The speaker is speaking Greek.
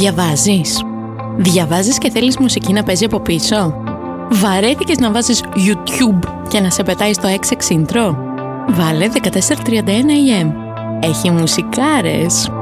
Διαβάζεις. Διαβάζεις και θέλεις μουσική να παίζει από πίσω. Βαρέθηκες να βάζεις YouTube και να σε πετάει στο X intro. Βάλε 1431 AM. Έχει μουσικάρες.